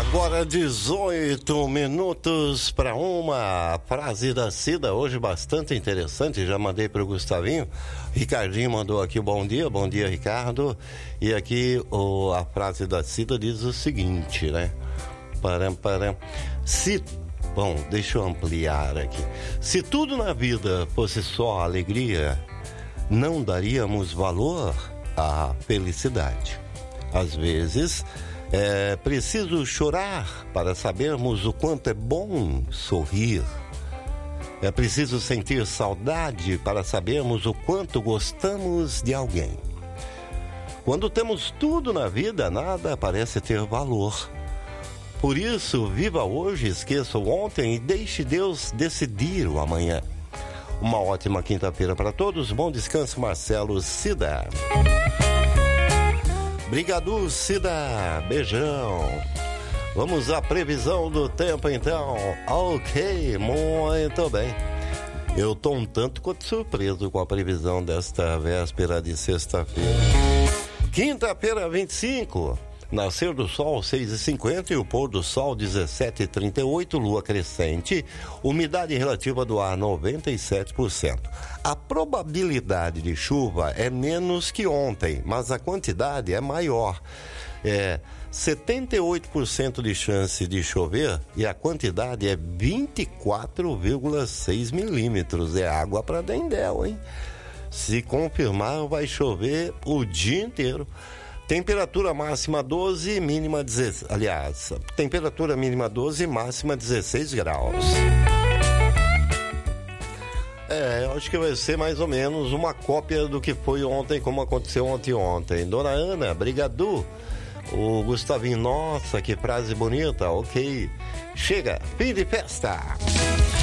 Agora 18 minutos para uma frase da Cida, hoje bastante interessante, já mandei para o Gustavinho. Ricardinho mandou aqui o bom dia Ricardo. E aqui a frase da Cida diz o seguinte, né? Bom, deixa eu ampliar aqui. Se tudo na vida fosse só alegria, não daríamos valor à felicidade. Às vezes, é preciso chorar para sabermos o quanto é bom sorrir. É preciso sentir saudade para sabermos o quanto gostamos de alguém. Quando temos tudo na vida, nada parece ter valor. Por isso, viva hoje, esqueça o ontem e deixe Deus decidir o amanhã. Uma ótima quinta-feira para todos. Bom descanso, Marcelo Cida. Obrigado, Cida. Beijão. Vamos à previsão do tempo, então. Ok, muito bem. Eu estou um tanto quanto surpreso com a previsão desta véspera de sexta-feira. Quinta-feira, 25. Nascer do sol 6h50 e o pôr do sol 17h38, lua crescente, umidade relativa do ar 97%. A probabilidade de chuva é menos que ontem, mas a quantidade é maior. 78% de chance de chover e a quantidade é 24,6 milímetros. É água para dendéu, hein? Se confirmar, vai chover o dia inteiro. Temperatura máxima 12, mínima 16. Aliás, temperatura mínima 12, máxima 16 graus. Eu acho que vai ser mais ou menos uma cópia do que foi ontem, como aconteceu ontem. Dona Ana, brigadu. O Gustavinho, nossa, que frase bonita. Ok. Chega, fim de festa.